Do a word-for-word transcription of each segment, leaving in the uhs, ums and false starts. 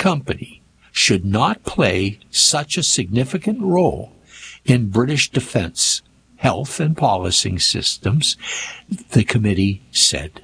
company should not play such a significant role in British defense, health, and policing systems, the committee said.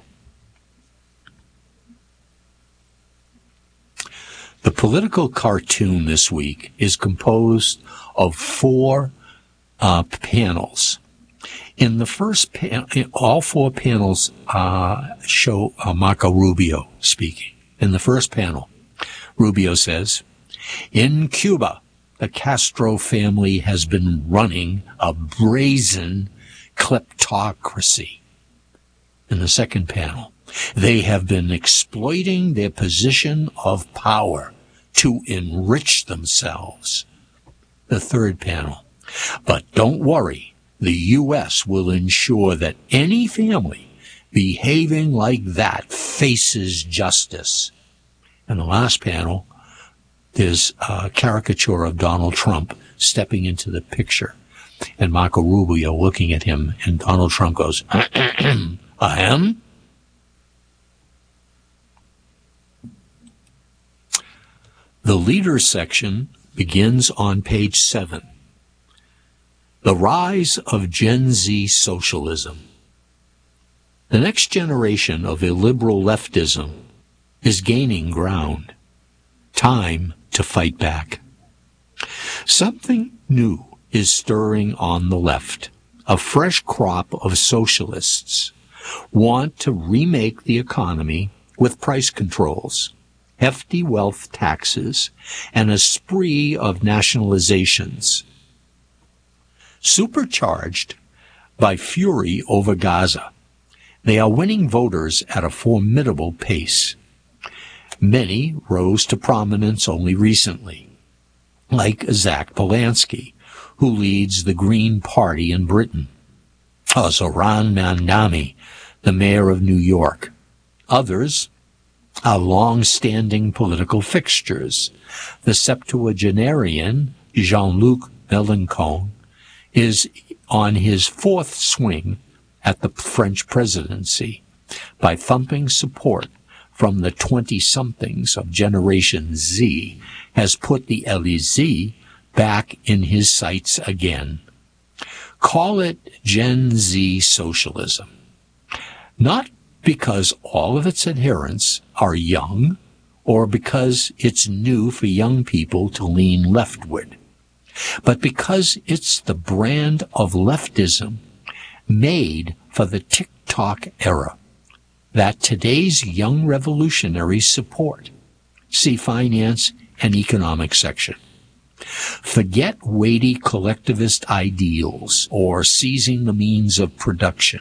The political cartoon this week is composed of four uh, panels. In the first panel, all four panels uh, show uh, Marco Rubio speaking. In the first panel, Rubio says, "In Cuba, the Castro family has been running a brazen kleptocracy." In the second panel, "They have been exploiting their position of power to enrich themselves." The third panel, "But don't worry, the U S will ensure that any family behaving like that faces justice." And the last panel, there's a caricature of Donald Trump stepping into the picture, and Marco Rubio looking at him, and Donald Trump goes, "Ahem?" The leaders section begins on page seven. The rise of Gen Z socialism. The next generation of illiberal leftism is gaining ground. Time to fight back. Something new is stirring on the left. A fresh crop of socialists want to remake the economy with price controls, hefty wealth taxes, and a spree of nationalizations. Supercharged by fury over Gaza, they are winning voters at a formidable pace. Many rose to prominence only recently, like Zach Polanski, who leads the Green Party in Britain, or Zoran Mandami, the mayor of New York. Others are long-standing political fixtures. The septuagenarian Jean-Luc Mélenchon is on his fourth swing at the French presidency by thumping support from the twenty-somethings of Generation Z, has put the Élysée back in his sights again. Call it Gen Z socialism. Not because all of its adherents are young, or because it's new for young people to lean leftward, but because it's the brand of leftism made for the TikTok era that today's young revolutionaries support. See Finance and Economic section. Forget weighty collectivist ideals or seizing the means of production.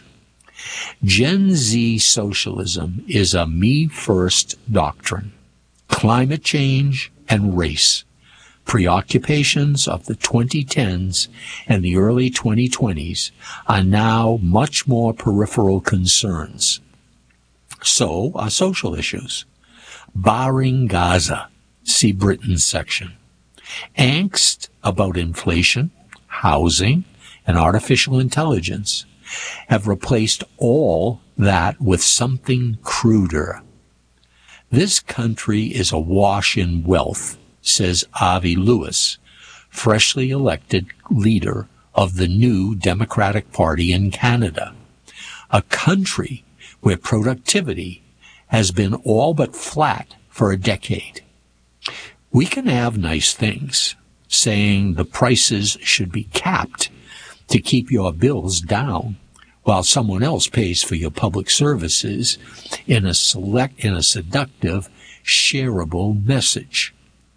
Gen Z socialism is a me-first doctrine. Climate change and race, preoccupations of the twenty tens and the early twenty twenties, are now much more peripheral concerns. So are social issues. Barring Gaza, see Britain's section. Angst about inflation, housing, and artificial intelligence have replaced all that with something cruder. This country is awash in wealth, says Avi Lewis, freshly elected leader of the new Democratic Party in Canada. A country where productivity has been all but flat for a decade. We can have nice things, saying the prices should be capped to keep your bills down, while someone else pays for your public services in a select, in a seductive, shareable message.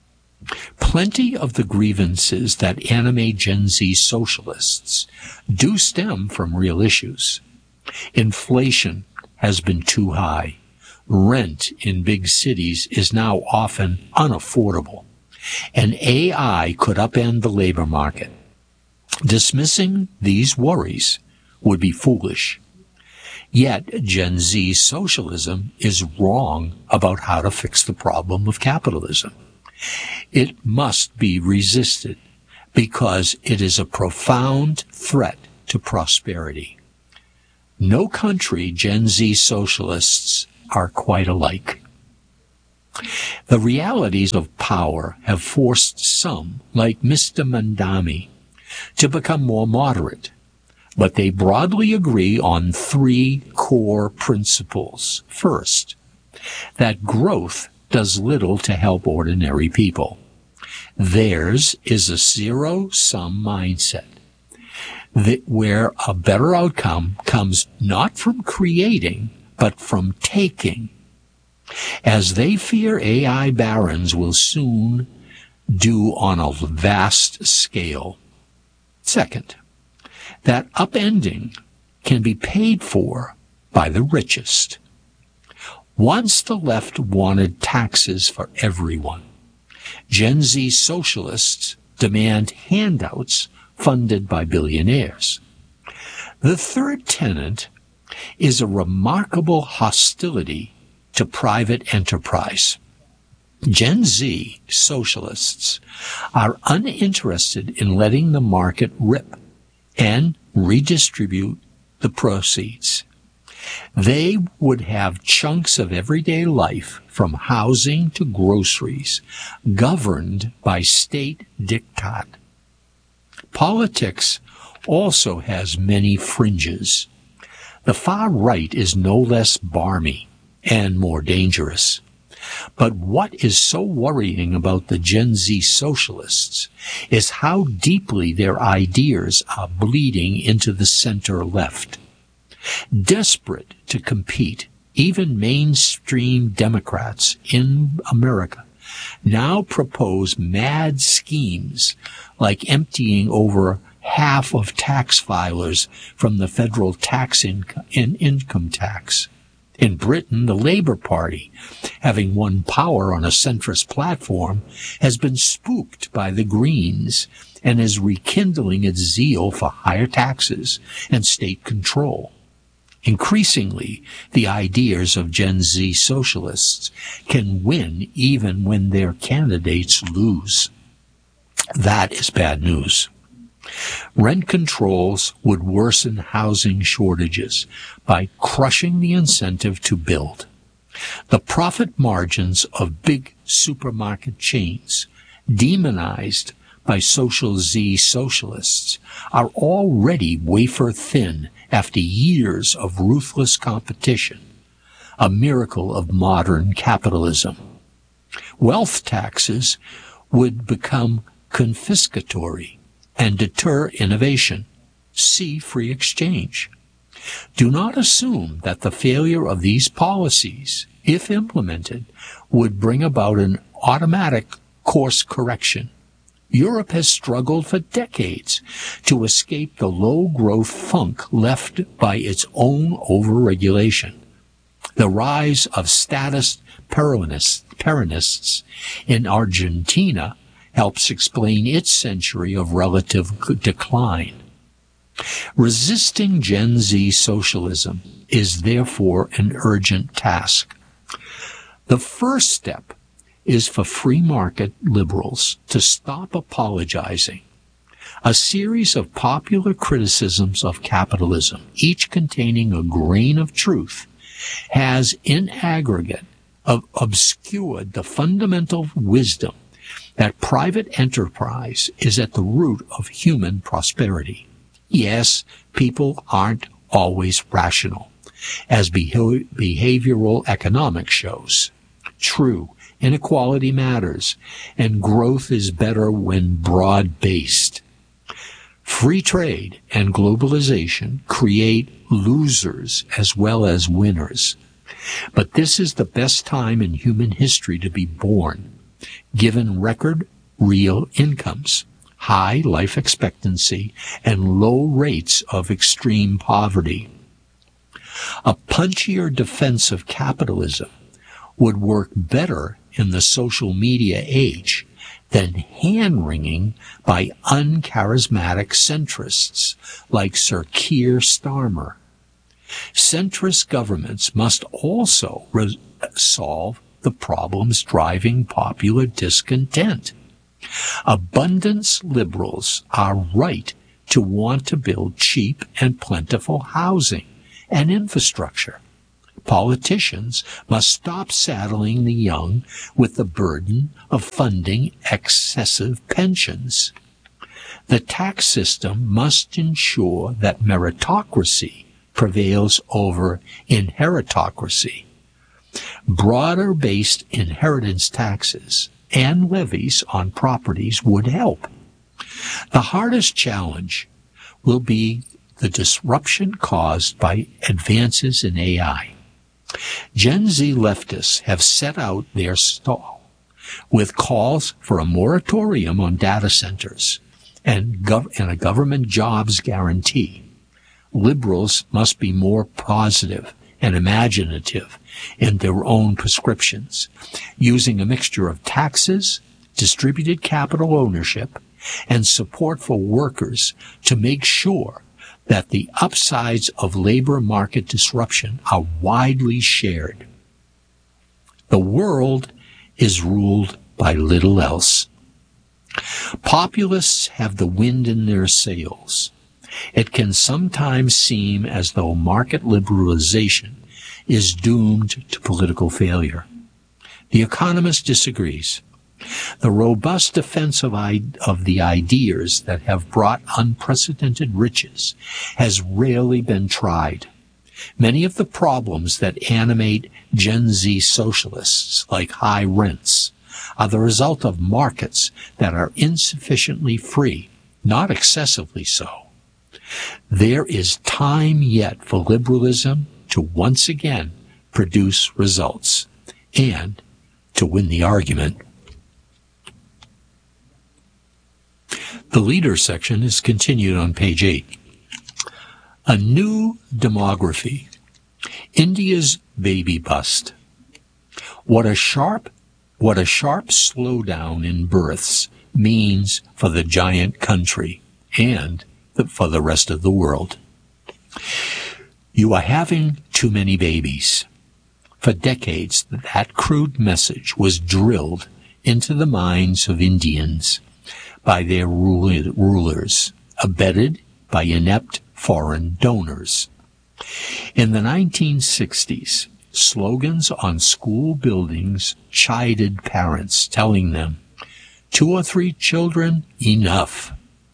Plenty of the grievances that animate Gen Z socialists do stem from real issues. Inflation has been too high. Rent in big cities is now often unaffordable. And A I could upend the labor market. Dismissing these worries would be foolish. Yet Gen Z socialism is wrong about how to fix the problem of capitalism. It must be resisted because it is a profound threat to prosperity. No country Gen Z socialists are quite alike. The realities of power have forced some, like Mister Mandami, to become more moderate, but they broadly agree on three core principles. First, that growth does little to help ordinary people. Theirs is a zero-sum mindset, that where a better outcome comes not from creating, but from taking, as they fear A I barons will soon do on a vast scale. Second, that upending can be paid for by the richest. Once the left wanted taxes for everyone, Gen Z socialists demand handouts funded by billionaires. The third tenet is a remarkable hostility to private enterprise. Gen Z socialists are uninterested in letting the market rip and redistribute the proceeds. They would have chunks of everyday life, from housing to groceries, governed by state diktat. Politics also has many fringes. The far right is no less barmy and more dangerous. But what is so worrying about the Gen Z socialists is how deeply their ideas are bleeding into the center left. Desperate to compete, even mainstream Democrats in America now propose mad schemes like emptying over half of tax filers from the federal tax inco- in income tax. In Britain, the Labour Party, having won power on a centrist platform, has been spooked by the Greens and is rekindling its zeal for higher taxes and state control. Increasingly, the ideas of Gen Z socialists can win even when their candidates lose. That is bad news. Rent controls would worsen housing shortages by crushing the incentive to build. The profit margins of big supermarket chains, demonized by Social Z socialists, are already wafer thin after years of ruthless competition, a miracle of modern capitalism. Wealth taxes would become confiscatory and deter innovation. See free exchange. Do not assume that the failure of these policies, if implemented, would bring about an automatic course correction. Europe has struggled for decades to escape the low-growth funk left by its own overregulation. The rise of statist Peronists in Argentina helps explain its century of relative decline. Resisting Gen Z socialism is therefore an urgent task. The first step is for free market liberals to stop apologizing. A series of popular criticisms of capitalism, each containing a grain of truth, has in aggregate obscured the fundamental wisdom that private enterprise is at the root of human prosperity. Yes, people aren't always rational, as beha- behavioral economics shows. True, inequality matters, and growth is better when broad-based. Free trade and globalization create losers as well as winners. But this is the best time in human history to be born, given record real incomes, high life expectancy, and low rates of extreme poverty. A punchier defense of capitalism would work better in the social media age than hand-wringing by uncharismatic centrists like Sir Keir Starmer. Centrist governments must also re- solve the problems driving popular discontent. Abundance liberals are right to want to build cheap and plentiful housing and infrastructure. politicians must stop saddling the young with the burden of funding excessive pensions. The tax system must ensure that meritocracy prevails over inheritocracy. Broader-based inheritance taxes and levies on properties would help. The hardest challenge will be the disruption caused by advances in A I. Gen Z leftists have set out their stall with calls for a moratorium on data centers and, gov- and a government jobs guarantee. Liberals must be more positive and imaginative in their own prescriptions, using a mixture of taxes, distributed capital ownership, and support for workers to make sure that the upsides of labor market disruption are widely shared. The world is ruled by little else. Populists have the wind in their sails. It can sometimes seem as though market liberalization is doomed to political failure. The Economist disagrees. The robust defense of, I- of the ideas that have brought unprecedented riches has rarely been tried. Many of the problems that animate Gen Z socialists, like high rents, are the result of markets that are insufficiently free, not excessively so. There is time yet for liberalism to once again produce results and to win the argument. The leader section is continued on page eight. A new demography. India's baby bust. What a sharp, what a sharp slowdown in births means for the giant country and for the rest of the world. You are having too many babies. For decades, that crude message was drilled into the minds of Indians by their rulers, abetted by inept foreign donors. In the nineteen sixties, slogans on school buildings chided parents, telling them, two or three children, enough.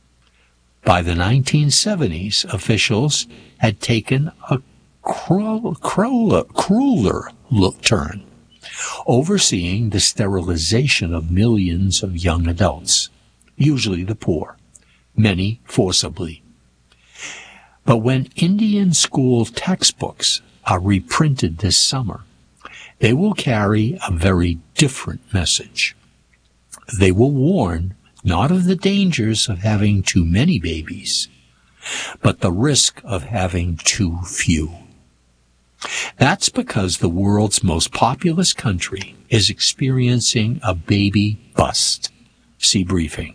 By the nineteen seventies, officials had taken a cruel, crueler, crueler look turn, overseeing the sterilization of millions of young adults, usually the poor, many forcibly. But when Indian school textbooks are reprinted this summer, they will carry a very different message. They will warn not of the dangers of having too many babies, but the risk of having too few. That's because the world's most populous country is experiencing a baby bust. See briefing.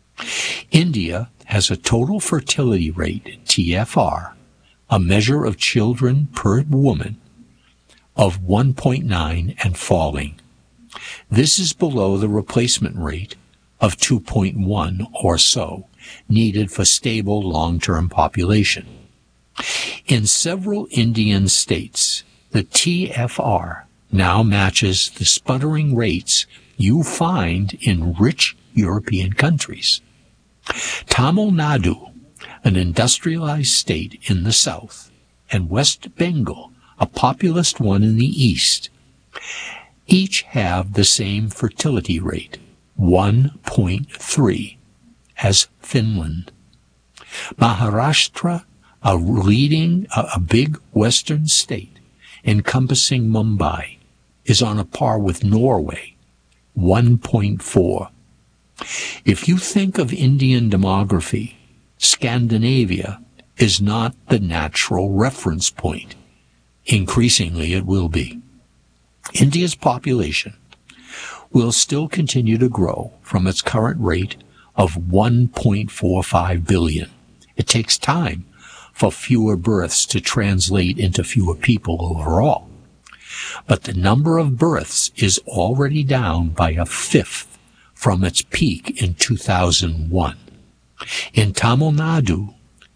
India has a total fertility rate, T F R, a measure of children per woman, of one point nine and falling. This is below the replacement rate of two point one or so, needed for stable long-term population. In several Indian states, the T F R now matches the sputtering rates you find in rich European countries. Tamil Nadu, an industrialized state in the south, and West Bengal, a populous one in the east, each have the same fertility rate, one point three, as Finland. Maharashtra, a leading, a, a big western state encompassing Mumbai, is on a par with Norway, one point four. If you think of Indian demography, Scandinavia is not the natural reference point. Increasingly, it will be. India's population will still continue to grow from its current rate of one point four five billion. It takes time for fewer births to translate into fewer people overall. But the number of births is already down by a fifth from its peak in two thousand one. In Tamil Nadu,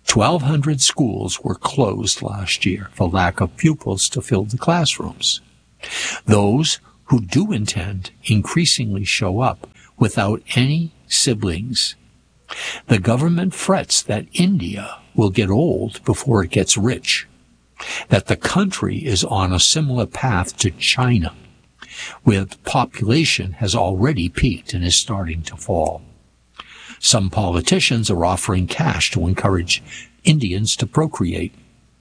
twelve hundred schools were closed last year for lack of pupils to fill the classrooms. Those who do attend increasingly show up without any siblings. The government frets that India will get old before it gets rich, that the country is on a similar path to China, where the population has already peaked and is starting to fall. Some politicians are offering cash to encourage Indians to procreate.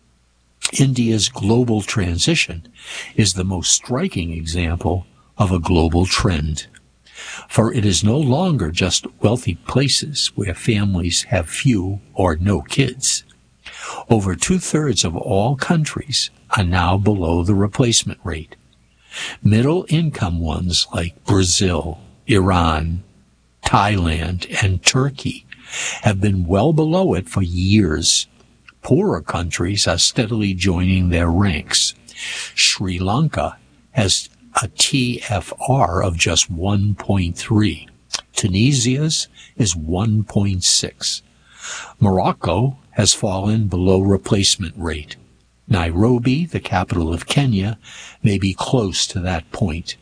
India's global transition is the most striking example of a global trend, for it is no longer just wealthy places where families have few or no kids. Over two-thirds of all countries are now below the replacement rate. Middle-income ones like Brazil, Iran, Thailand, and Turkey have been well below it for years. Poorer countries are steadily joining their ranks. Sri Lanka has a T F R of just one point three. Tunisia's is one point six. Morocco has fallen below replacement rate. Nairobi, the capital of Kenya, may be close to that point.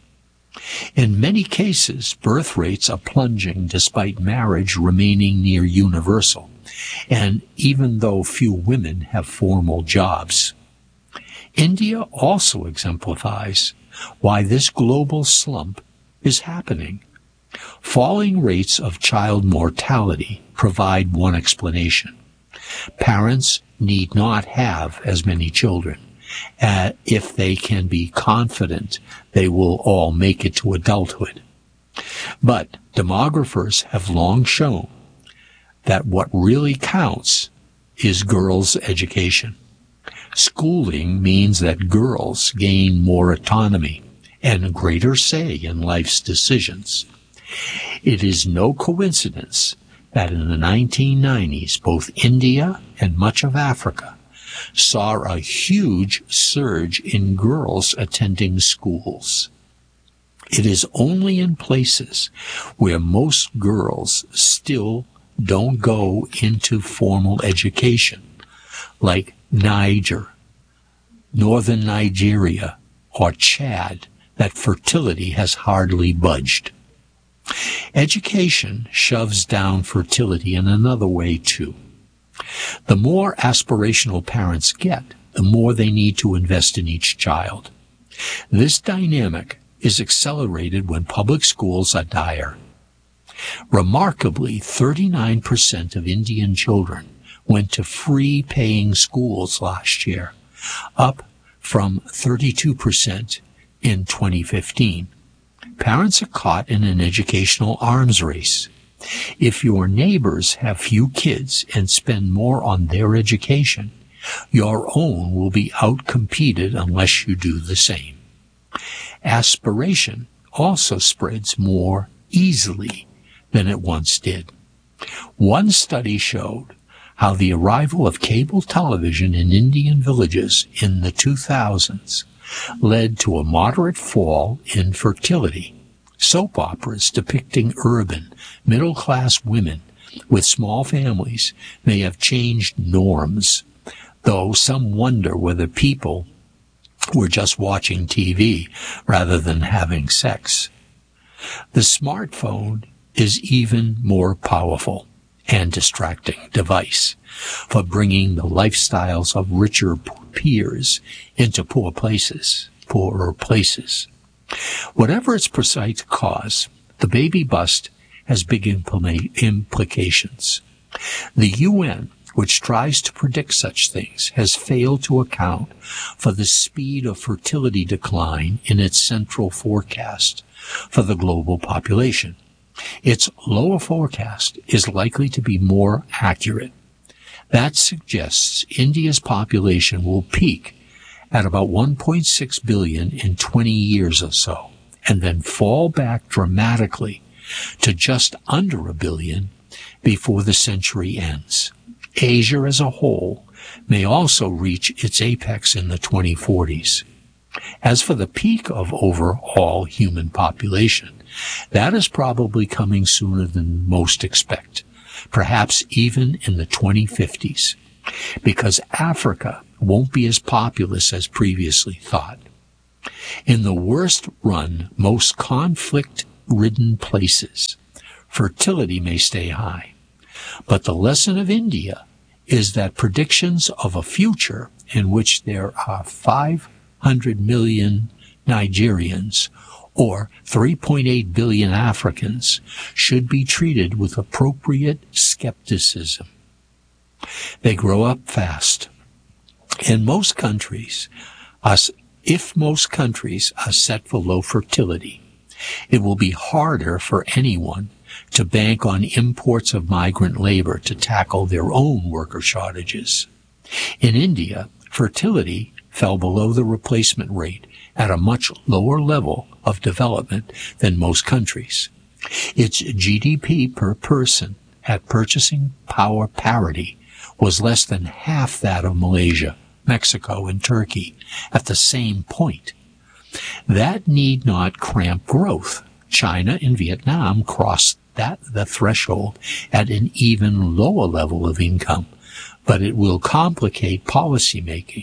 In many cases, birth rates are plunging despite marriage remaining near universal, and even though few women have formal jobs. India also exemplifies why this global slump is happening. Falling rates of child mortality provide one explanation. Parents need not have as many children, uh, if they can be confident they will all make it to adulthood. But demographers have long shown that what really counts is girls' education. Schooling means that girls gain more autonomy and greater say in life's decisions. It is no coincidence that in the nineteen nineties, both India and much of Africa saw a huge surge in girls attending schools. It is only in places where most girls still don't go into formal education, like Niger, northern Nigeria, or Chad, that fertility has hardly budged. Education shoves down fertility in another way, too. The more aspirational parents get, the more they need to invest in each child. This dynamic is accelerated when public schools are dire. Remarkably, thirty-nine percent of Indian children went to free-paying schools last year, up from thirty-two percent in twenty fifteen. Parents are caught in an educational arms race. If your neighbors have few kids and spend more on their education, your own will be outcompeted unless you do the same. Aspiration also spreads more easily than it once did. One study showed how the arrival of cable television in Indian villages in the two thousands led to a moderate fall in fertility. Soap operas depicting urban, middle-class women with small families may have changed norms, though some wonder whether people were just watching T V rather than having sex. The smartphone is even more powerful and distracting device for bringing the lifestyles of richer peers into poor places, poorer places. Whatever its precise cause, the baby bust has big impl- implications. The U N, which tries to predict such things, has failed to account for the speed of fertility decline in its central forecast for the global population. Its lower forecast is likely to be more accurate. That suggests India's population will peak at about one point six billion in twenty years or so, and then fall back dramatically to just under a billion before the century ends. Asia as a whole may also reach its apex in the twenty forties. As for the peak of overall human population, that is probably coming sooner than most expect, perhaps even in the twenty fifties. because Africa won't be as populous as previously thought. In the worst-run, most conflict-ridden places, fertility may stay high. But the lesson of India is that predictions of a future in which there are five hundred million Nigerians or three point eight billion Africans should be treated with appropriate skepticism. They grow up fast. In most countries, us, if most countries are set for low fertility, it will be harder for anyone to bank on imports of migrant labor to tackle their own worker shortages. In India, fertility fell below the replacement rate at a much lower level of development than most countries. Its G D P per person at purchasing power parity was less than half that of Malaysia, Mexico, and Turkey at the same point. That need not cramp growth. China and Vietnam crossed that the threshold at an even lower level of income, but it will complicate policy making.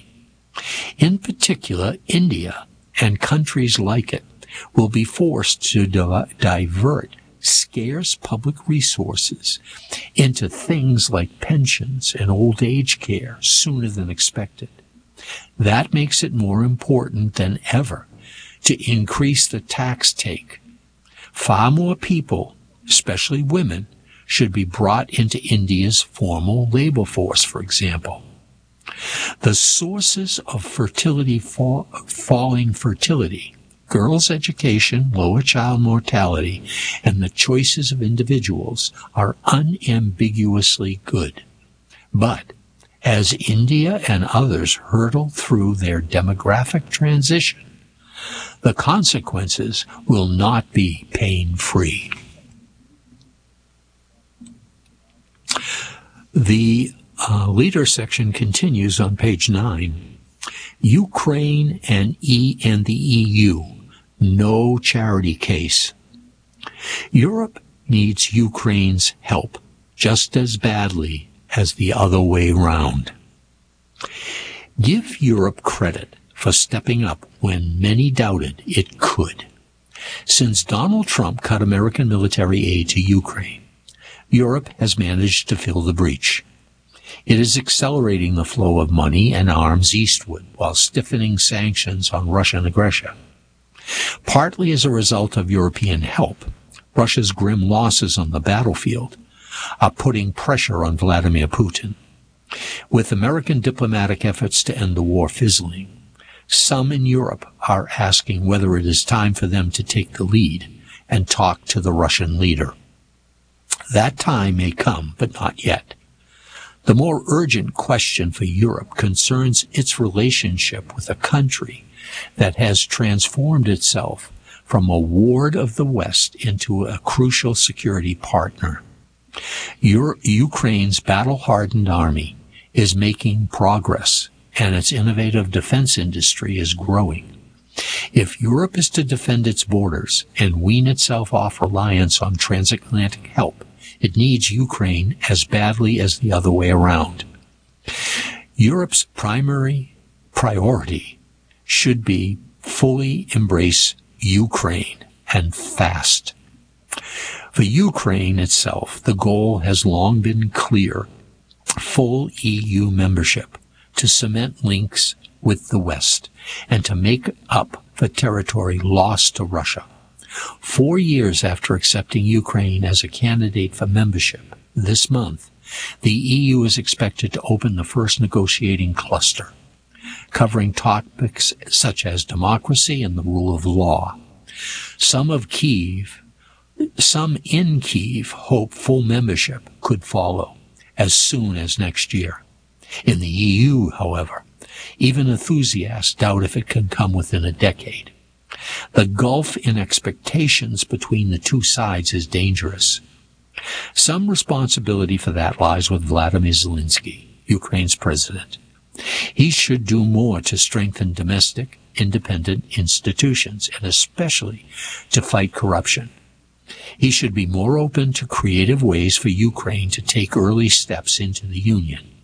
In particular, India and countries like it will be forced to di- divert scarce public resources into things like pensions and old age care sooner than expected. That makes it more important than ever to increase the tax take. Far more people, especially women, should be brought into India's formal labor force, for example. The sources of fertility, fall, falling fertility, girls' education, lower child mortality, and the choices of individuals are unambiguously good. But as India and others hurtle through their demographic transition, the consequences will not be pain-free. The uh, leader section continues on page nine. Ukraine and E and the E U, no charity case. Europe needs Ukraine's help just as badly as the other way round. Give Europe credit for stepping up when many doubted it could. Since Donald Trump cut American military aid to Ukraine, Europe has managed to fill the breach. It is accelerating the flow of money and arms eastward while stiffening sanctions on Russian aggression. Partly as a result of European help, Russia's grim losses on the battlefield are putting pressure on Vladimir Putin. With American diplomatic efforts to end the war fizzling, some in Europe are asking whether it is time for them to take the lead and talk to the Russian leader. That time may come, but not yet. The more urgent question for Europe concerns its relationship with a country that has transformed itself from a ward of the West into a crucial security partner. Euro- Ukraine's battle-hardened army is making progress, and its innovative defense industry is growing. If Europe is to defend its borders and wean itself off reliance on transatlantic help, it needs Ukraine as badly as the other way around. Europe's primary priority should be fully embrace Ukraine, and fast. For Ukraine itself, the goal has long been clear: full E U membership to cement links with the West and to make up for territory lost to Russia. Four years after accepting Ukraine as a candidate for membership this month, the E U is expected to open the first negotiating cluster, covering topics such as democracy and the rule of law. Some of Kyiv, some in Kyiv hope full membership could follow as soon as next year. In the E U, however, even enthusiasts doubt if it can come within a decade. The gulf in expectations between the two sides is dangerous. Some responsibility for that lies with Vladimir Zelensky, Ukraine's president. He should do more to strengthen domestic, independent institutions, and especially to fight corruption. He should be more open to creative ways for Ukraine to take early steps into the Union.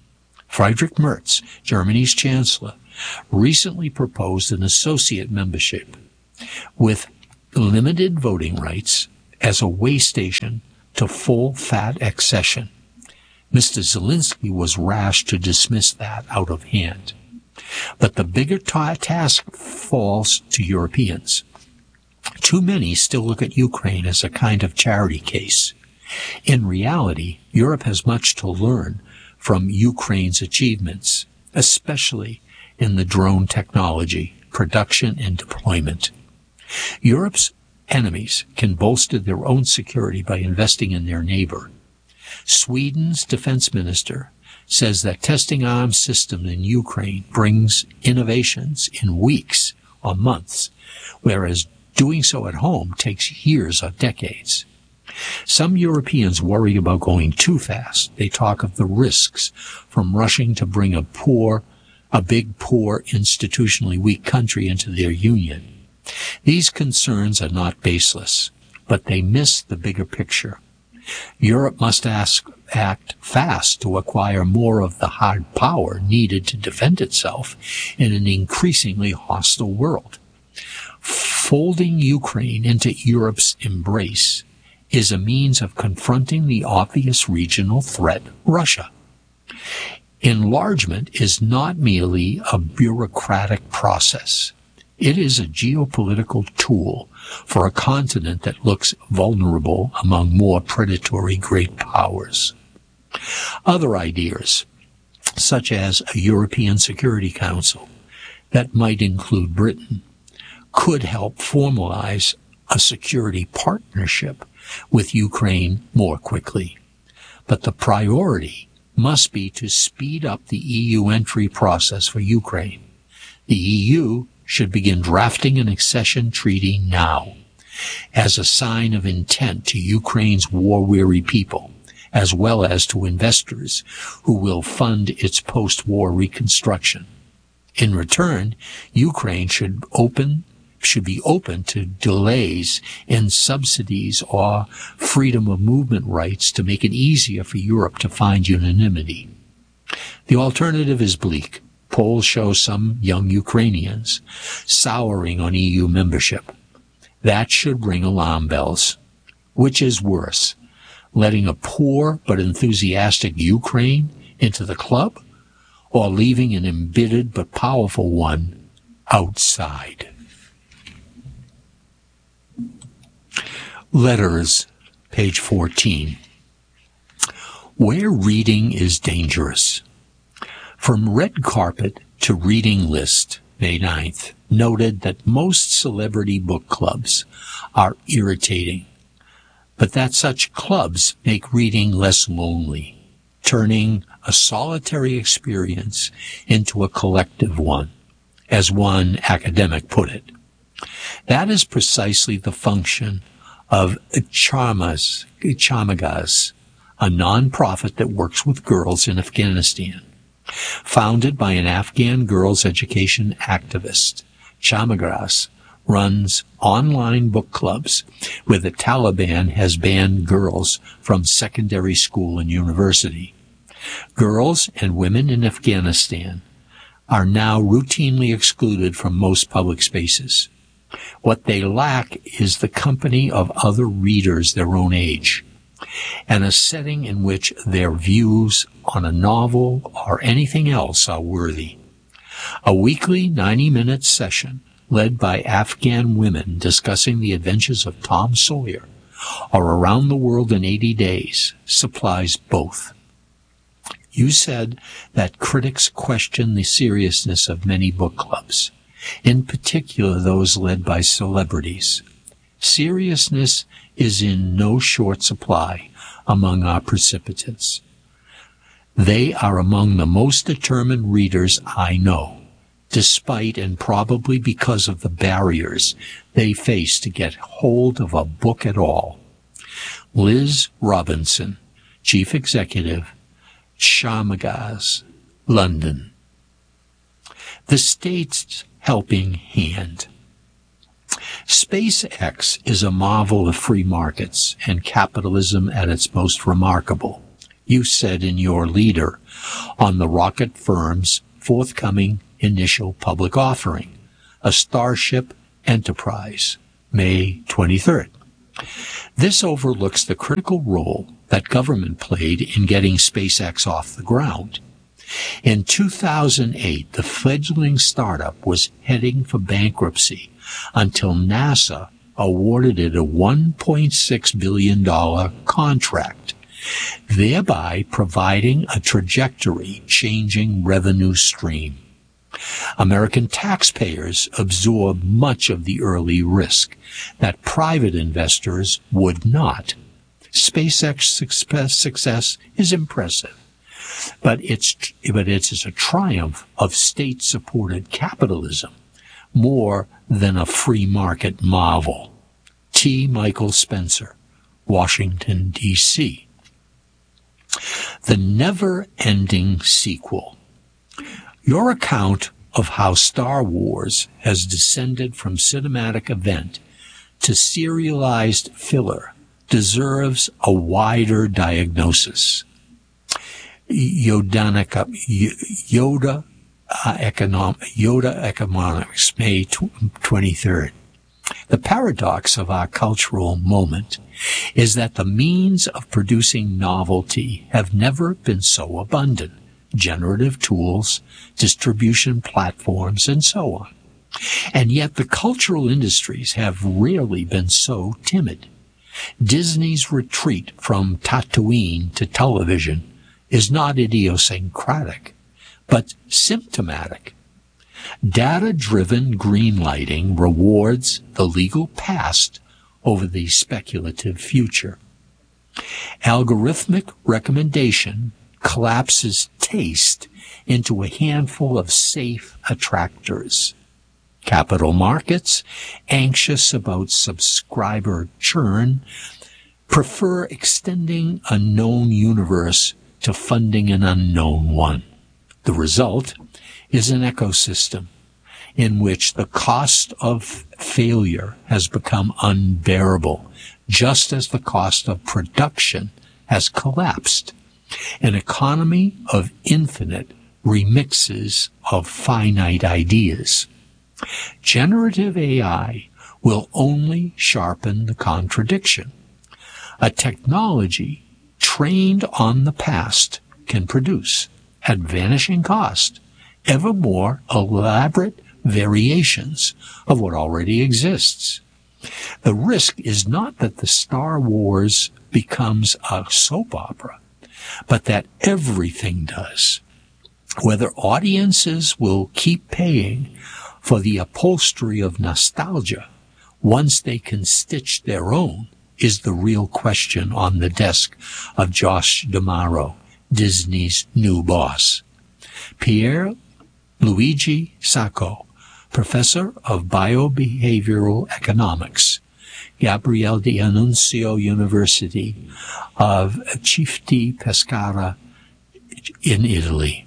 Friedrich Merz, Germany's chancellor, recently proposed an associate membership with limited voting rights as a way station to full fat accession. Mister Zelensky was rash to dismiss that out of hand. But the bigger ta- task falls to Europeans. Too many still look at Ukraine as a kind of charity case. In reality, Europe has much to learn from Ukraine's achievements, especially in the drone technology, production, and deployment. Europe's enemies can bolster their own security by investing in their neighbor. Sweden's defense minister says that testing arms systems in Ukraine brings innovations in weeks or months, whereas doing so at home takes years or decades. Some Europeans worry about going too fast. They talk of the risks from rushing to bring a poor, a big, poor, institutionally weak country into their union. These concerns are not baseless, but they miss the bigger picture. Europe must ask, act fast to acquire more of the hard power needed to defend itself in an increasingly hostile world. Folding Ukraine into Europe's embrace is a means of confronting the obvious regional threat, Russia. Enlargement is not merely a bureaucratic process. It is a geopolitical tool for a continent that looks vulnerable among more predatory great powers. Other ideas, such as a European Security Council that might include Britain, could help formalize a security partnership with Ukraine more quickly. But the priority must be to speed up the E U entry process for Ukraine. The E U should begin drafting an accession treaty now, as a sign of intent to Ukraine's war-weary people, as well as to investors who will fund its post-war reconstruction. In return, Ukraine should open should be open to delays in subsidies or freedom of movement rights to make it easier for Europe to find unanimity. The alternative is bleak. Polls show some young Ukrainians souring on E U membership. That should ring alarm bells. Which is worse, letting a poor but enthusiastic Ukraine into the club, or leaving an embittered but powerful one outside? Letters, page fourteen. Where reading is dangerous. From Red Carpet to Reading List, May ninth, noted that most celebrity book clubs are irritating, but that such clubs make reading less lonely, turning a solitary experience into a collective one, as one academic put it. That is precisely the function of Charmas, Chamagas, a non-profit that works with girls in Afghanistan. Founded by an Afghan girls' education activist, Chamagas runs online book clubs where the Taliban has banned girls from secondary school and university. Girls and women in Afghanistan are now routinely excluded from most public spaces. What they lack is the company of other readers their own age, and a setting in which their views on a novel or anything else are worthy. A weekly ninety-minute session led by Afghan women discussing the adventures of Tom Sawyer or Around the World in eighty days supplies both. You said that critics question the seriousness of many book clubs, in particular those led by celebrities. Seriousness is in no short supply among our participants. They are among the most determined readers I know, despite and probably because of the barriers they face to get hold of a book at all. Liz Robinson, Chief Executive, Chamagas, London. The State's Helping Hand. SpaceX is a marvel of free markets and capitalism at its most remarkable. You said in your leader on the rocket firm's forthcoming initial public offering, a Starship Enterprise, May twenty-third. This overlooks the critical role that government played in getting SpaceX off the ground. In two thousand eight, the fledgling startup was heading for bankruptcy until NASA awarded it a one point six billion dollars contract, thereby providing a trajectory-changing revenue stream. American taxpayers absorbed much of the early risk that private investors would not. SpaceX success, success is impressive, but it's, but it's a triumph of state-supported capitalism more than a free market marvel. T. Michael Spencer, Washington, D C The Never-Ending Sequel. Your account of how Star Wars has descended from cinematic event to serialized filler deserves a wider diagnosis. Yodanica, Yoda, uh, econom, Yoda Economics, May twenty-third. The paradox of our cultural moment is that the means of producing novelty have never been so abundant. Generative tools, distribution platforms, and so on. And yet the cultural industries have rarely been so timid. Disney's retreat from Tatooine to television is not idiosyncratic, but symptomatic. Data-driven greenlighting rewards the legal past over the speculative future. Algorithmic recommendation collapses taste into a handful of safe attractors. Capital markets, anxious about subscriber churn, prefer extending a known universe to funding an unknown one. The result is an ecosystem in which the cost of failure has become unbearable, just as the cost of production has collapsed. An economy of infinite remixes of finite ideas. Generative A I will only sharpen the contradiction. A technology trained on the past can produce, at vanishing cost, ever more elaborate variations of what already exists. The risk is not that the Star Wars becomes a soap opera, but that everything does. Whether audiences will keep paying for the upholstery of nostalgia once they can stitch their own is the real question on the desk of Josh D'Amaro, Disney's new boss. Pierre Luigi Sacco, professor of biobehavioral economics, Gabriele D'Annunzio University of Cifti Pescara in Italy.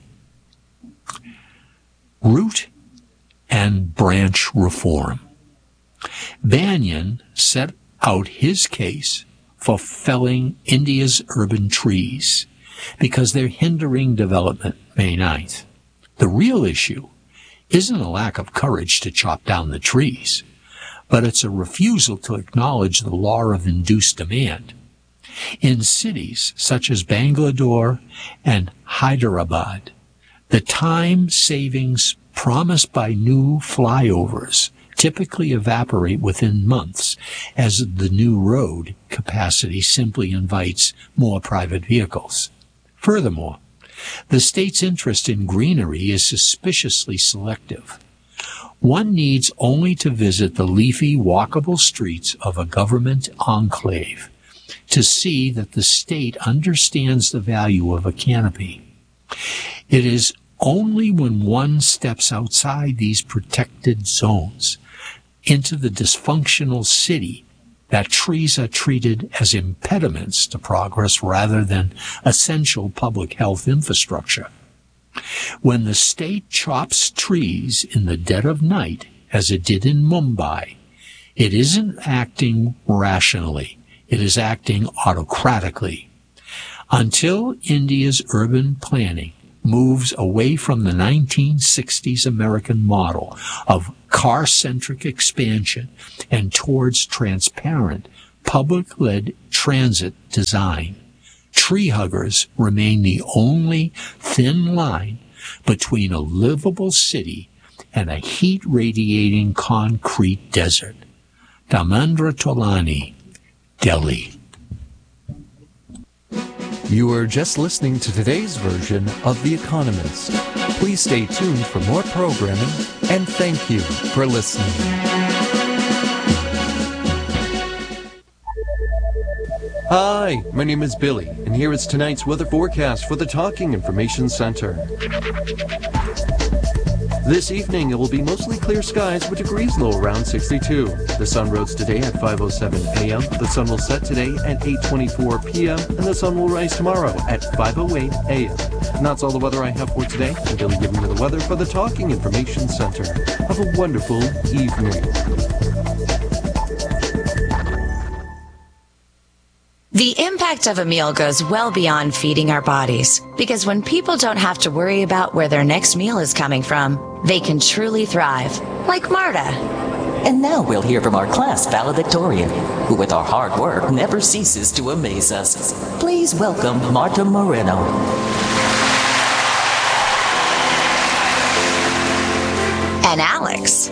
Root and branch reform. Banyan set out his case for felling India's urban trees because they're hindering development, May ninth. The real issue isn't a lack of courage to chop down the trees, but it's a refusal to acknowledge the law of induced demand. In cities such as Bangalore and Hyderabad, the time savings promised by new flyovers typically evaporate within months, as the new road capacity simply invites more private vehicles. Furthermore, the state's interest in greenery is suspiciously selective. One needs only to visit the leafy, walkable streets of a government enclave to see that the state understands the value of a canopy. It is only when one steps outside these protected zones into the dysfunctional city that trees are treated as impediments to progress rather than essential public health infrastructure. When the state chops trees in the dead of night, as it did in Mumbai, it isn't acting rationally. It is acting autocratically. Until India's urban planning moves away from the nineteen sixties American model of car-centric expansion and towards transparent, public-led transit design. Tree huggers remain the only thin line between a livable city and a heat-radiating concrete desert. Dharmendra Tolani, Delhi. You were just listening to today's version of The Economist. Please stay tuned for more programming, and thank you for listening. Hi, my name is Billy, and here is tonight's weather forecast for the Talking Information Center. This evening, it will be mostly clear skies with degrees low around sixty-two. The sun rose today at five oh seven a.m. The sun will set today at eight twenty-four p.m. and the sun will rise tomorrow at five oh eight a.m. And that's all the weather I have for today. I'm Billy giving you the weather for the Talking Information Center. Have a wonderful evening. The impact of a meal goes well beyond feeding our bodies, because when people don't have to worry about where their next meal is coming from, they can truly thrive, like Marta. And now we'll hear from our class valedictorian, who with our hard work never ceases to amaze us. Please welcome Marta Moreno. And Alex.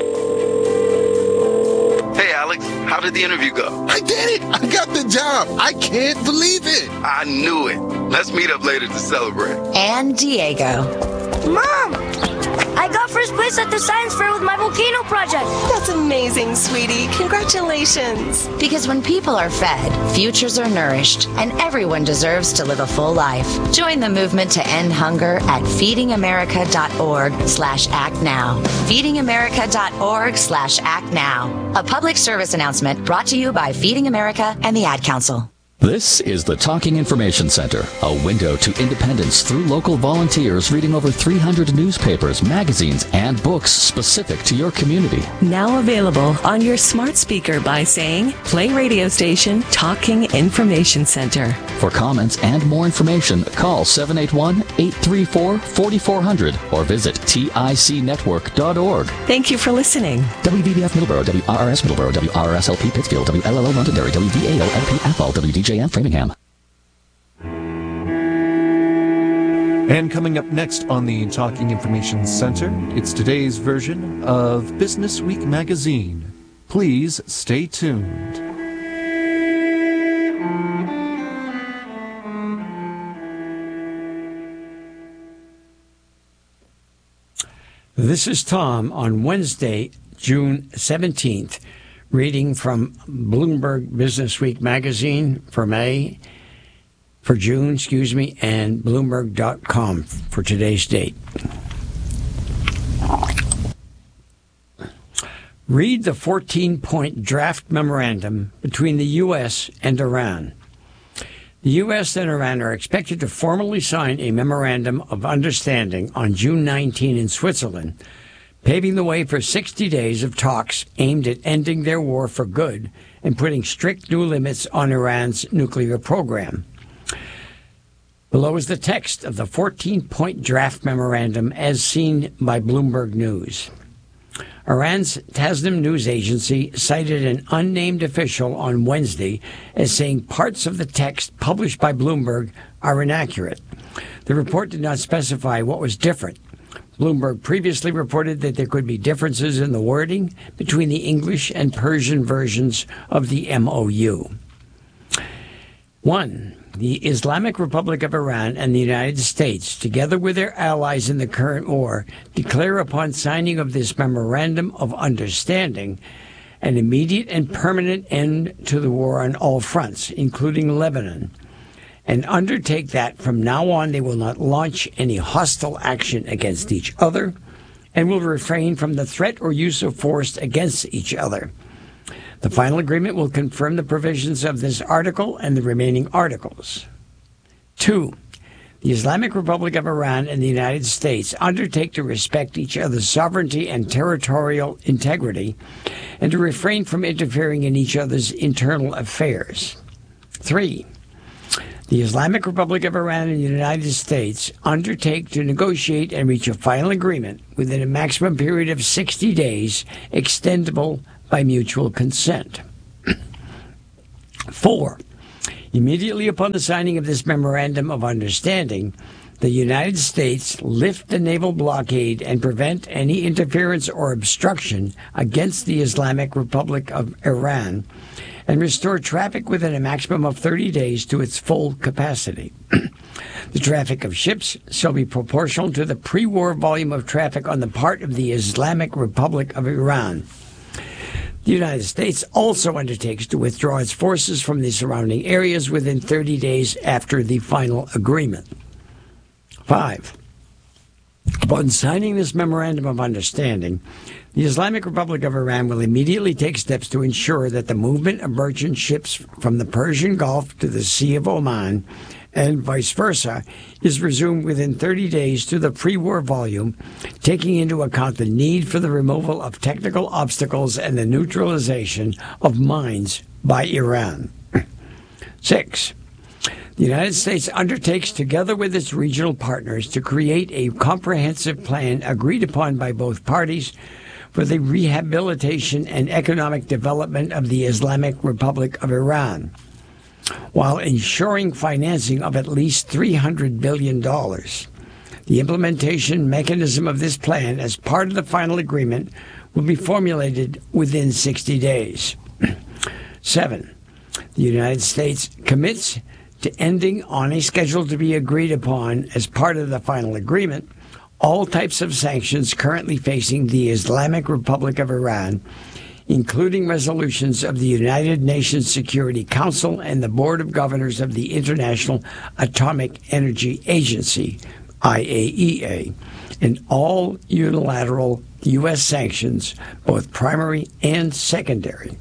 Hey, Alex, how did the interview go? I did it! I got the job! I can't believe it! I knew it. Let's meet up later to celebrate. And Diego. Mom! I got first place at the science fair with my volcano project. That's amazing, sweetie. Congratulations. Because when people are fed, futures are nourished, and everyone deserves to live a full life. Join the movement to end hunger at feedingamerica.org slash act now. feedingamerica.org slash act now. A public service announcement brought to you by Feeding America and the Ad Council. This is the Talking Information Center, a window to independence through local volunteers reading over three hundred newspapers, magazines, and books specific to your community. Now available on your smart speaker by saying, play radio station Talking Information Center. For comments and more information, call seven eight one, eight three four, four four zero zero or visit tic network dot org. Thank you for listening. W V B F Middleborough, W R R S Middleborough, W R R S L P Pittsfield, W L L O Londonderry, W V A O L P Athol, W D J M Framingham. And coming up next on the Talking Information Center, it's today's version of Business Week magazine. Please stay tuned. This is Tom on Wednesday, June seventeenth, reading from Bloomberg Business Week magazine for May, for June, excuse me, and Bloomberg dot com for today's date. Read the fourteen-point draft memorandum between the U S and Iran. The U S and Iran are expected to formally sign a memorandum of understanding on June nineteenth in Switzerland, paving the way for sixty days of talks aimed at ending their war for good and putting strict new limits on Iran's nuclear program. Below is the text of the fourteen-point draft memorandum as seen by Bloomberg News. Iran's Tasnim news agency cited an unnamed official on Wednesday as saying parts of the text published by Bloomberg are inaccurate. The report did not specify what was different. Bloomberg previously reported that there could be differences in the wording between the English and Persian versions of the M O U. One, the Islamic Republic of Iran and the United States, together with their allies in the current war, declare upon signing of this memorandum of understanding an immediate and permanent end to the war on all fronts, including Lebanon, and undertake that from now on they will not launch any hostile action against each other and will refrain from the threat or use of force against each other. The final agreement will confirm the provisions of this article and the remaining articles. Two, the Islamic Republic of Iran and the United States undertake to respect each other's sovereignty and territorial integrity and to refrain from interfering in each other's internal affairs. Three, The Islamic Republic of Iran and the United States undertake to negotiate and reach a final agreement within a maximum period of sixty days, extendable by mutual consent. Four, immediately upon the signing of this Memorandum of Understanding, the United States lift the naval blockade and prevent any interference or obstruction against the Islamic Republic of Iran and restore traffic within a maximum of thirty days to its full capacity. The traffic of ships shall be proportional to the pre-war volume of traffic on the part of the Islamic Republic of Iran. The United States also undertakes to withdraw its forces from the surrounding areas within thirty days after the final agreement. Five, upon signing this Memorandum of Understanding, the Islamic Republic of Iran will immediately take steps to ensure that the movement of merchant ships from the Persian Gulf to the Sea of Oman and vice versa is resumed within thirty days to the pre-war volume, taking into account the need for the removal of technical obstacles and the neutralization of mines by Iran. Six, the United States undertakes, together with its regional partners, to create a comprehensive plan agreed upon by both parties for the rehabilitation and economic development of the Islamic Republic of Iran, while ensuring financing of at least three hundred billion dollars. The implementation mechanism of this plan, as part of the final agreement, will be formulated within sixty days. Seven, the United States commits to ending on a schedule to be agreed upon as part of the final agreement all types of sanctions currently facing the Islamic Republic of Iran, including resolutions of the United Nations Security Council and the Board of Governors of the International Atomic Energy Agency, I A E A, and all unilateral U S sanctions, both primary and secondary.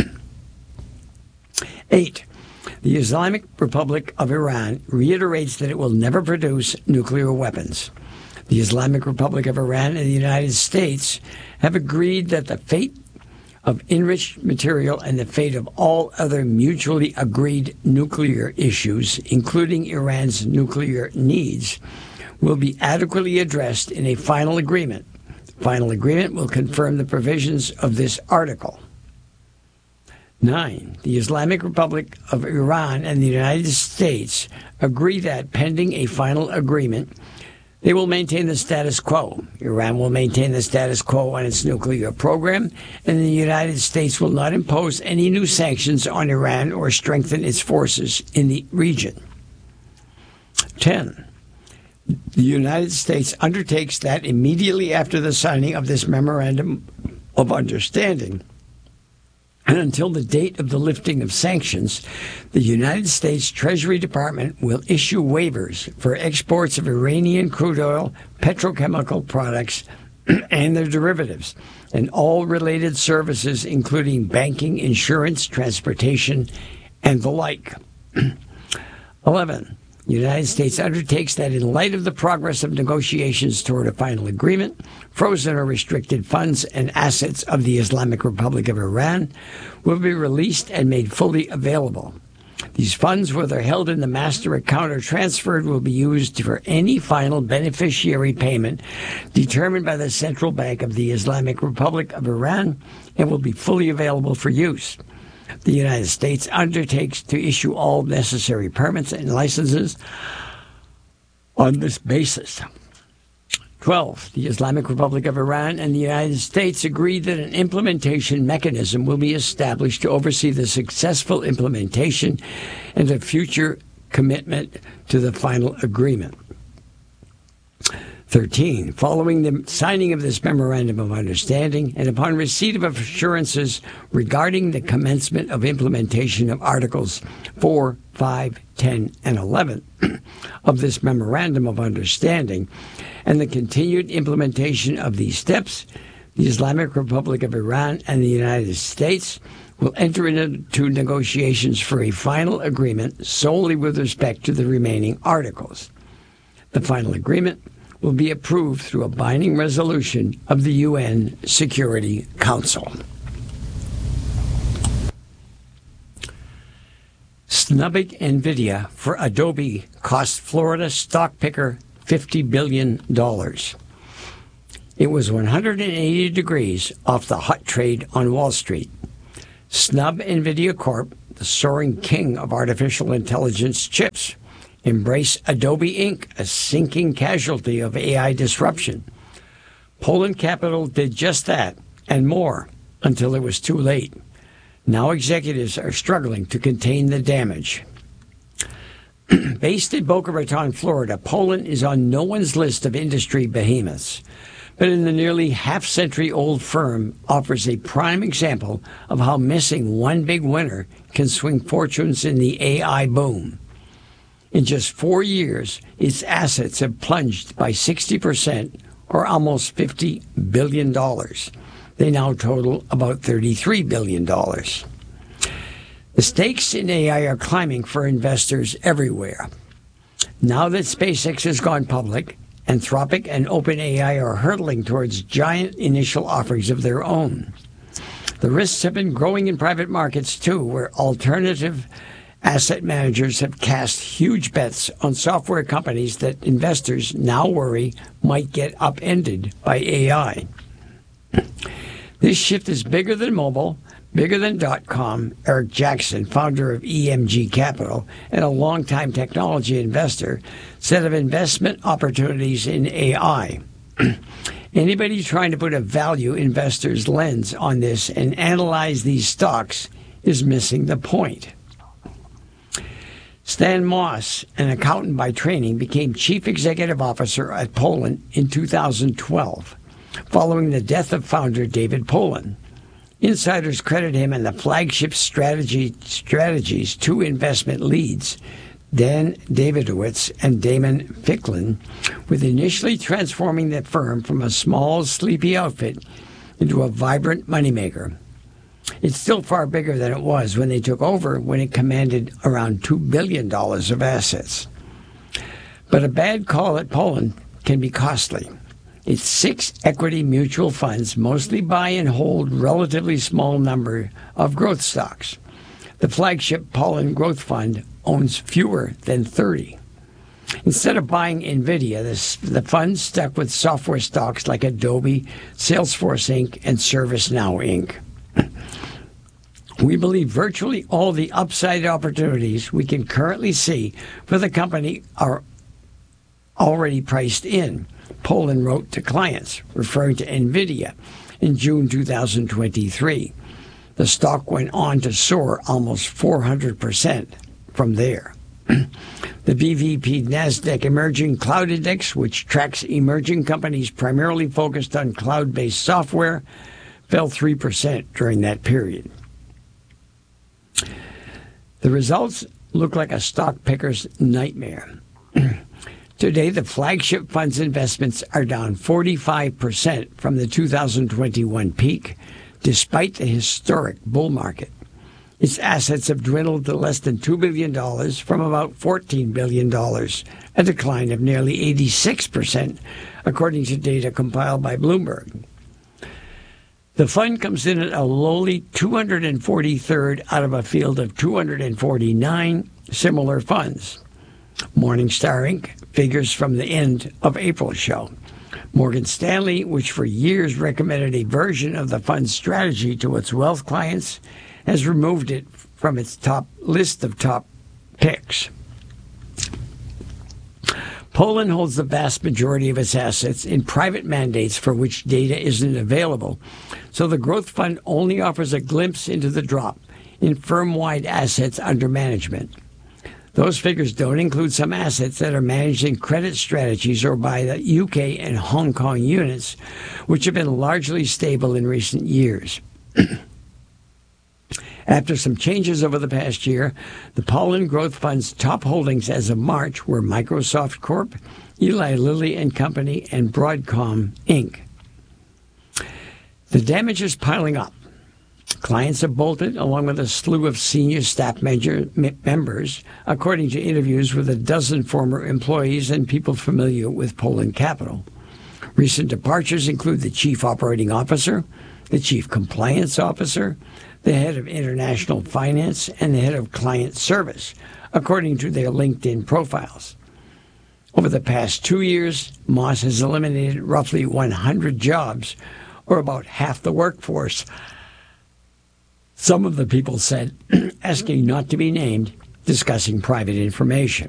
Eight, the Islamic Republic of Iran reiterates that it will never produce nuclear weapons. The Islamic Republic of Iran and the United States have agreed that the fate of enriched material and the fate of all other mutually agreed nuclear issues, including Iran's nuclear needs, will be adequately addressed in a final agreement. The final agreement will confirm the provisions of this article. Nine, the Islamic Republic of Iran and the United States agree that, pending a final agreement, they will maintain the status quo. Iran will maintain the status quo on its nuclear program, and the United States will not impose any new sanctions on Iran or strengthen its forces in the region. Ten, the United States undertakes that immediately after the signing of this Memorandum of Understanding, and until the date of the lifting of sanctions, the United States Treasury Department will issue waivers for exports of Iranian crude oil, petrochemical products, and their derivatives, and all related services, including banking, insurance, transportation, and the like. Eleven, the United States undertakes that in light of the progress of negotiations toward a final agreement, frozen or restricted funds and assets of the Islamic Republic of Iran will be released and made fully available. These funds, whether held in the master account or transferred, will be used for any final beneficiary payment determined by the Central Bank of the Islamic Republic of Iran and will be fully available for use. The United States undertakes to issue all necessary permits and licenses on this basis. Twelve, the Islamic Republic of Iran and the United States agreed that an implementation mechanism will be established to oversee the successful implementation and a future commitment to the final agreement. Thirteen, following the signing of this Memorandum of Understanding and upon receipt of assurances regarding the commencement of implementation of Articles four, five, ten, and eleven of this Memorandum of Understanding and the continued implementation of these steps, the Islamic Republic of Iran and the United States will enter into negotiations for a final agreement solely with respect to the remaining articles. The final agreement will be approved through a binding resolution of the U N Security Council. Snubbing NVIDIA for Adobe cost Florida stock picker fifty billion dollars. It was one hundred eighty degrees off the hot trade on Wall Street. Snub NVIDIA Corp, the soaring king of artificial intelligence chips. Embrace Adobe Incorporated, a sinking casualty of A I disruption. Poland Capital did just that and more until it was too late. Now executives are struggling to contain the damage. Based in Boca Raton, Florida, Poland is on no one's list of industry behemoths, but in the nearly half-century-old firm offers a prime example of how missing one big winner can swing fortunes in the A I boom. In just four years, its assets have plunged by sixty percent, or almost fifty billion dollars. They now total about thirty-three billion dollars. The stakes in A I are climbing for investors everywhere. Now that SpaceX has gone public, Anthropic and OpenAI are hurtling towards giant initial offerings of their own. The risks have been growing in private markets, too, where alternative asset managers have cast huge bets on software companies that investors now worry might get upended by A I. This shift is bigger than mobile, bigger than dot-com. Eric Jackson, founder of E M G Capital and a longtime technology investor, said of investment opportunities in A I. Anybody trying to put a value investor's lens on this and analyze these stocks is missing the point. Stan Moss, an accountant by training, became chief executive officer at Poland in two thousand twelve, following the death of founder David Polin. Insiders credit him and the flagship strategy strategies two investment leads, Dan Davidowitz and Damon Ficklin, with initially transforming the firm from a small, sleepy outfit into a vibrant moneymaker. It's still far bigger than it was when they took over, when it commanded around two billion dollars of assets. But a bad call at Poland can be costly. Its six equity mutual funds mostly buy and hold relatively small number of growth stocks. The flagship Poland Growth Fund owns fewer than thirty. Instead of buying NVIDIA, this, the fund stuck with software stocks like Adobe, Salesforce Incorporated, and ServiceNow Incorporated. We believe virtually all the upside opportunities we can currently see for the company are already priced in, Poland wrote to clients, referring to NVIDIA in June two thousand twenty-three. The stock went on to soar almost four hundred percent from there. The B V P NASDAQ Emerging Cloud Index, which tracks emerging companies primarily focused on cloud-based software, fell three percent during that period. The results look like a stock picker's nightmare. Today, the flagship fund's investments are down forty-five percent from the two thousand twenty-one peak, despite the historic bull market. Its assets have dwindled to less than two billion dollars from about fourteen billion dollars, a decline of nearly eighty-six percent, according to data compiled by Bloomberg. The fund comes in at a lowly two hundred forty-third out of a field of two hundred forty-nine similar funds. Morningstar Incorporated figures from the end of April show. Morgan Stanley, which for years recommended a version of the fund's strategy to its wealth clients, has removed it from its top list of top picks. Poland holds the vast majority of its assets in private mandates for which data isn't available, so the growth fund only offers a glimpse into the drop in firm-wide assets under management. Those figures don't include some assets that are managed in credit strategies or by the U K and Hong Kong units, which have been largely stable in recent years. After some changes over the past year, the Poland Growth Fund's top holdings as of March were Microsoft Corp, Eli Lilly and Company, and Broadcom Incorporated. The damage is piling up. Clients have bolted, along with a slew of senior staff major, members, according to interviews with a dozen former employees and people familiar with Poland Capital. Recent departures include the chief operating officer, the chief compliance officer, the head of international finance, and the head of client service, according to their LinkedIn profiles. Over the past two years, Moss has eliminated roughly one hundred jobs, or about half the workforce. Some of the people said, asking not to be named, discussing private information.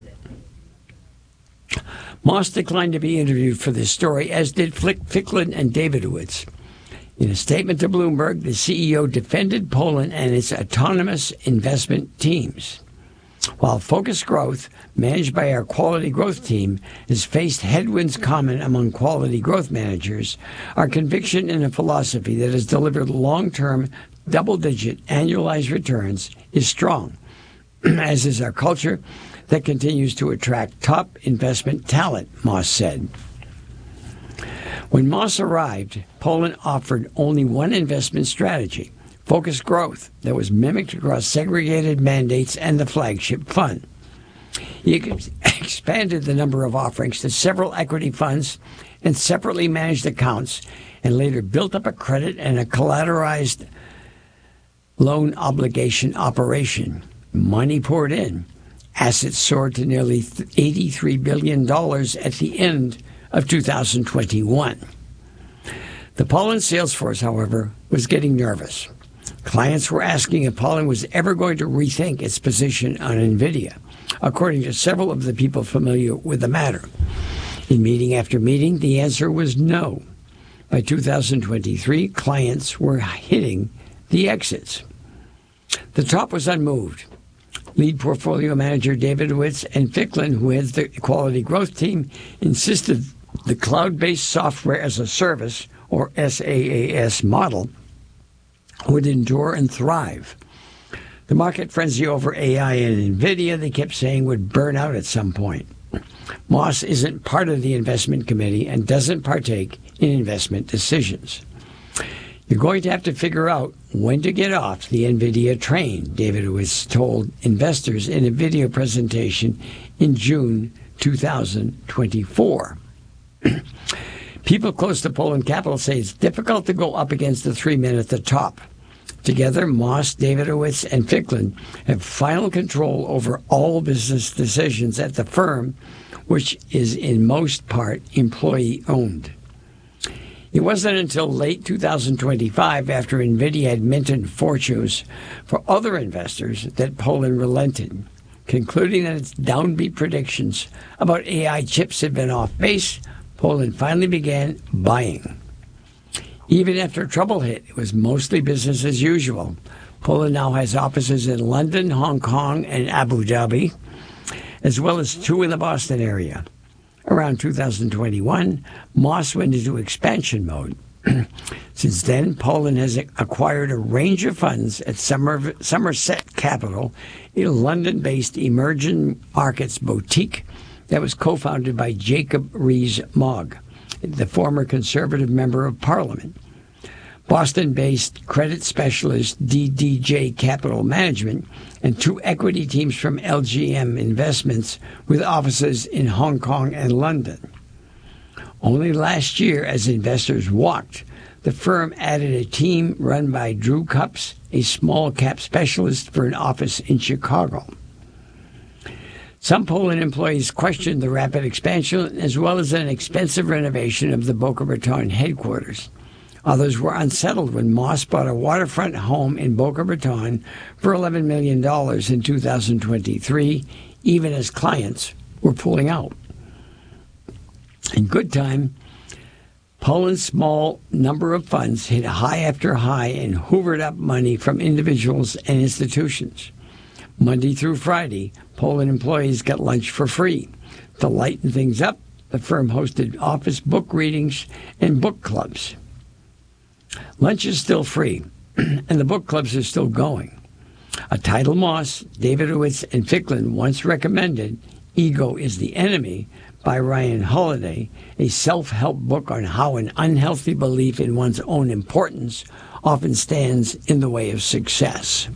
Moss declined to be interviewed for this story, as did Flick, Ficklin and Davidowitz. In a statement to Bloomberg, the C E O defended Poland and its autonomous investment teams. While Focus Growth, managed by our quality growth team, has faced headwinds common among quality growth managers, our conviction in a philosophy that has delivered long-term, double-digit annualized returns is strong, as is our culture that continues to attract top investment talent, Moss said. When Moss arrived, Poland offered only one investment strategy, Focus Growth, that was mimicked across segregated mandates and the flagship fund. He ex- expanded the number of offerings to several equity funds and separately managed accounts, and later built up a credit and a collateralized loan obligation operation. Money poured in. Assets soared to nearly eighty-three billion dollars at the end of two thousand twenty-one. The Poland sales force, however, was getting nervous. Clients were asking if Poland was ever going to rethink its position on NVIDIA, according to several of the people familiar with the matter. In meeting after meeting, the answer was no. By two thousand twenty-three, clients were hitting the exits. The top was unmoved. Lead portfolio manager Davidowitz and Ficklin, who heads the quality growth team, insisted the cloud-based software as a service, or SaaS model, would endure and thrive. The market frenzy over A I and NVIDIA, they kept saying, would burn out at some point. Moss isn't part of the investment committee and doesn't partake in investment decisions. You're going to have to figure out when to get off the NVIDIA train, Davidowitz told investors in a video presentation in June two thousand twenty-four. People close to Poland capital say it's difficult to go up against the three men at the top. Together, Moss, Davidowitz, and Ficklin have final control over all business decisions at the firm, which is in most part employee-owned. It wasn't until late two thousand twenty-five, after NVIDIA had minted fortunes for other investors, that Poland relented, concluding that its downbeat predictions about A I chips had been off base. Poland finally began buying. Even after trouble hit, it was mostly business as usual. Poland now has offices in London, Hong Kong, and Abu Dhabi, as well as two in the Boston area. Around two thousand twenty-one, Moss went into expansion mode. Since then, Poland has acquired a range of funds at Somer- Somerset Capital, a London-based emerging markets boutique that was co-founded by Jacob Rees-Mogg, the former Conservative Member of Parliament. Boston-based credit specialist D D J Capital Management, and two equity teams from L G M Investments with offices in Hong Kong and London. Only last year, as investors walked, the firm added a team run by Drew Cups, a small-cap specialist, for an office in Chicago. Some Poland employees questioned the rapid expansion as well as an expensive renovation of the Boca Raton headquarters. Others were unsettled when Moss bought a waterfront home in Boca Raton for eleven million dollars in two thousand twenty-three, even as clients were pulling out. In good time, Poland's small number of funds hit high after high and hoovered up money from individuals and institutions. Monday through Friday, Poland employees got lunch for free. To lighten things up, the firm hosted office book readings and book clubs. Lunch is still free, and the book clubs are still going. A title Moss, Davidowitz, and Ficklin once recommended, Ego is the Enemy, by Ryan Holiday, a self-help book on how an unhealthy belief in one's own importance often stands in the way of success.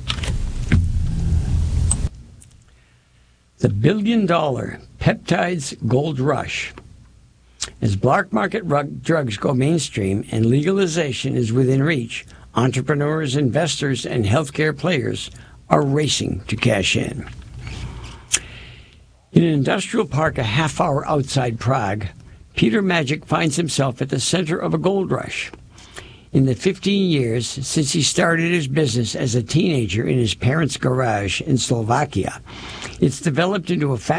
The billion-dollar peptides gold rush. As black market rug drugs go mainstream and legalization is within reach, entrepreneurs, investors, and healthcare players are racing to cash in. In an industrial park a half hour outside Prague, Peter Magic finds himself at the center of a gold rush. In the fifteen years since he started his business as a teenager in his parents' garage in Slovakia, it's developed into a fast